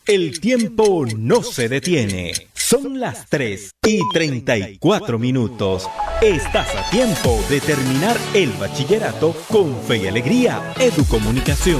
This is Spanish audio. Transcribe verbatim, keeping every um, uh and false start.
El tiempo no se detiene. Son las tres y treinta y cuatro minutos. Estás a tiempo de terminar el bachillerato con fe y alegría. Educomunicación.